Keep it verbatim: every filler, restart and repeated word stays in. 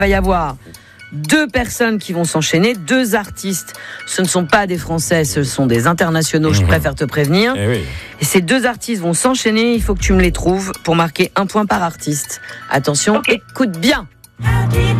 va y avoir deux personnes qui vont s'enchaîner, deux artistes. Ce ne sont pas des Français, ce sont des internationaux, je préfère te prévenir. Eh oui. Et ces deux artistes vont s'enchaîner, il faut que tu me les trouves pour marquer un point par artiste. Attention, Okay. écoute bien.